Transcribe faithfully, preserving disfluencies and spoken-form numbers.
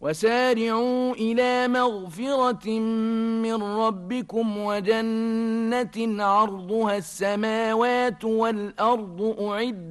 وسارعوا إلى مغفرة من ربكم وجنة عرضها السماوات والأرض أعد